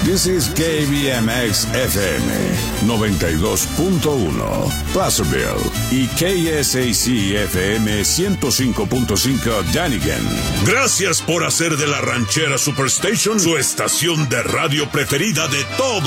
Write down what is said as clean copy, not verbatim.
This is KBMX FM 92.1 Placerville y KSAC FM 105.5 Dunnigan. Gracias por hacer de la Ranchera Superstation su estación de radio preferida de todo